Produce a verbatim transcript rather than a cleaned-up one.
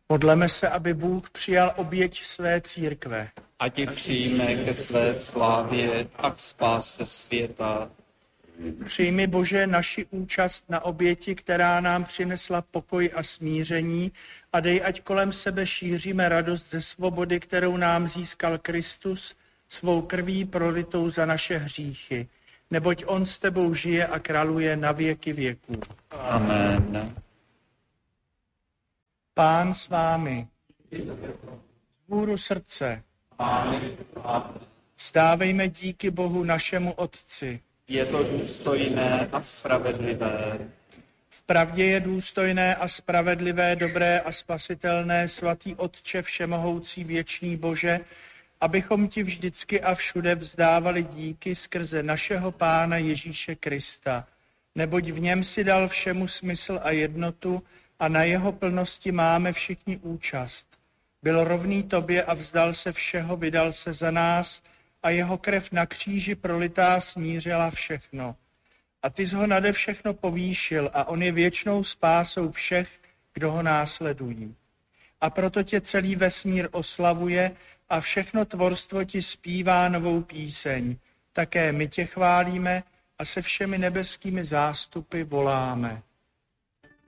Modleme se, aby Bůh přijal oběť své církve. Ať ji přijme ke své slávě a k spáse světa. Přijmi, Bože, naši účast na oběti, která nám přinesla pokoj a smíření, a dej, ať kolem sebe šíříme radost ze svobody, kterou nám získal Kristus svou krví prolitou za naše hříchy. Neboť on s tebou žije a králuje na věky věků. Amen. Pán s vámi. Vzhůru srdce. Vzdávejme díky Bohu našemu Otci. Je to důstojné a spravedlivé. V pravdě je důstojné a spravedlivé, dobré a spasitelné, svatý Otče všemohoucí věčný Bože, abychom ti vždycky a všude vzdávali díky skrze našeho Pána Ježíše Krista. Neboť v něm si dal všemu smysl a jednotu a na jeho plnosti máme všichni účast. Byl rovný tobě a vzdal se všeho, vydal se za nás a jeho krev na kříži prolitá smířila všechno. A ty jsi ho nade všechno povýšil a on je věčnou spásou všech, kdo ho následují. A proto tě celý vesmír oslavuje a všechno tvorstvo ti zpívá novou píseň. Také my tě chválíme a se všemi nebeskými zástupy voláme.